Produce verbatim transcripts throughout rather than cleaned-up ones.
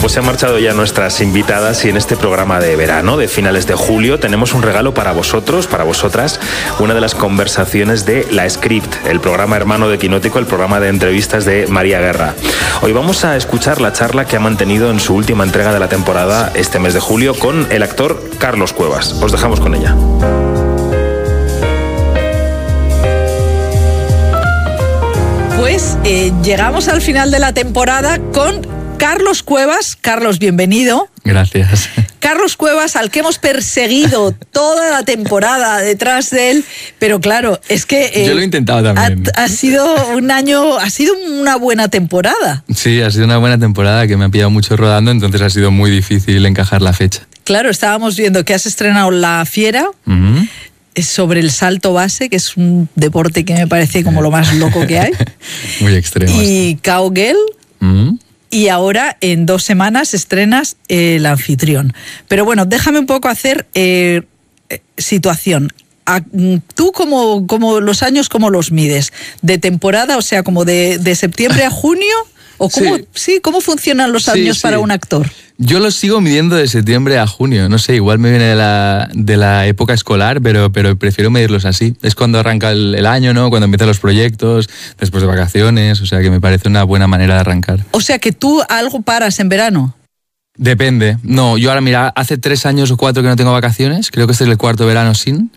pues se han marchado ya nuestras invitadas y en este programa de verano, de finales de julio, tenemos un regalo para vosotros, para vosotras, una de las conversaciones de La Script, el programa hermano de Quinótico, el programa de entrevistas de María Guerra. Hoy vamos a escuchar la charla que ha mantenido en su última entrega de la temporada este mes de julio con el actor Carlos Cuevas. Os dejamos con ella. Pues eh, llegamos al final de la temporada con Carlos Cuevas. Carlos, bienvenido. Gracias. Carlos Cuevas, al que hemos perseguido toda la temporada detrás de él, pero claro, es que... Eh, Yo lo he intentado también. Ha, ha sido un año, ha sido una buena temporada. Sí, ha sido una buena temporada que me ha pillado mucho rodando, entonces ha sido muy difícil encajar la fecha. Claro, estábamos viendo que has estrenado La Fiera, uh-huh. Es sobre el salto base, que es un deporte que me parece como lo más loco que hay. Muy extremo. Y Cowgirl. Uh-huh. Y ahora en dos semanas estrenas El Anfitrión. Pero bueno, déjame un poco hacer eh, situación. ¿Tú cómo, cómo los años cómo los mides? ¿De temporada, o sea, como de, de septiembre a junio? ¿O cómo, sí. Sí, ¿cómo funcionan los años sí, para sí. un actor? Yo los sigo midiendo de septiembre a junio. No sé, igual me viene de la, de la época escolar, pero, pero prefiero medirlos así. Es cuando arranca el, el año, ¿no? Cuando empiezan los proyectos, después de vacaciones. O sea, que me parece una buena manera de arrancar. O sea, que tú algo paras en verano. Depende. No, yo ahora, mira, hace tres años o cuatro que no tengo vacaciones. Creo que este es el cuarto verano sin.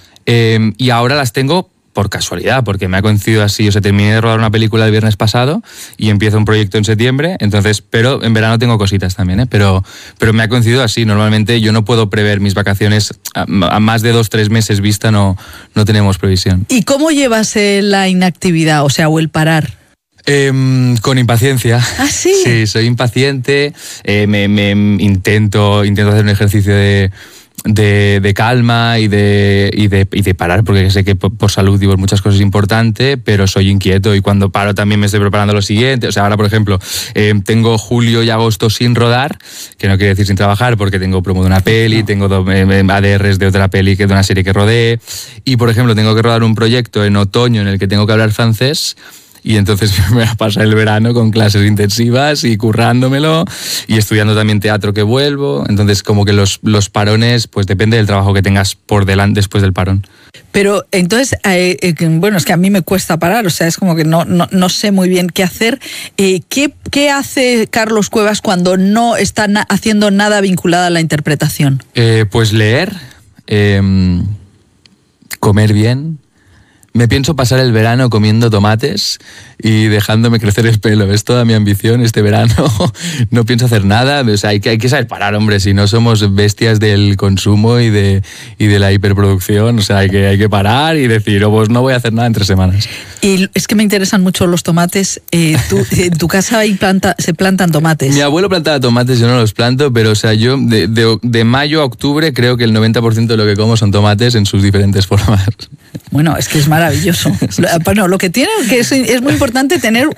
Eh, y ahora las tengo... por casualidad, porque me ha coincidido así. O sea, terminé de rodar una película el viernes pasado y empiezo un proyecto en septiembre, entonces, pero en verano tengo cositas también, ¿eh? Pero, pero me ha coincidido así. Normalmente yo no puedo prever mis vacaciones a, a más de dos, tres meses vista, no, no tenemos previsión. ¿Y cómo llevas eh, la inactividad, o sea, o el parar? Eh, con impaciencia. ¿Ah, sí? Sí, soy impaciente, eh, me, me intento, intento hacer un ejercicio de... De, de calma y de, y, de, y de parar, porque sé que por, por salud y por muchas cosas es importante, pero soy inquieto y cuando paro también me estoy preparando lo siguiente. O sea, ahora, por ejemplo, eh, tengo julio y agosto sin rodar, que no quiere decir sin trabajar, porque tengo promo de una peli, no. tengo do, eh, A D Rs de otra peli, que de una serie que rodé, y, por ejemplo, tengo que rodar un proyecto en otoño en el que tengo que hablar francés. Y entonces me voy a pasar el verano con clases intensivas y currándomelo y estudiando también teatro que vuelvo. Entonces como que los, los parones, pues depende del trabajo que tengas por delante después del parón. Pero entonces, eh, eh, bueno, es que a mí me cuesta parar, o sea, es como que no, no, no sé muy bien qué hacer. Eh, ¿qué, ¿Qué hace Carlos Cuevas cuando no está na- haciendo nada vinculado a la interpretación? Eh, pues leer, eh, comer bien. Me pienso pasar el verano comiendo tomates y dejándome crecer el pelo. Es toda mi ambición este verano. No pienso hacer nada. O sea, hay que, hay que saber parar, hombre. Si no somos bestias del consumo y de, y de la hiperproducción. O sea, hay que, hay que parar y decir, oh, pues no voy a hacer nada en tres semanas. Y es que me interesan mucho los tomates. Eh, tú, en tu casa hay planta, se plantan tomates. Mi abuelo plantaba tomates, yo no los planto, pero o sea, yo de, de, de mayo a octubre creo que el noventa por ciento de lo que como son tomates en sus diferentes formas. Bueno, es que es maravilloso. Bueno, lo que tiene que es, es muy importante tener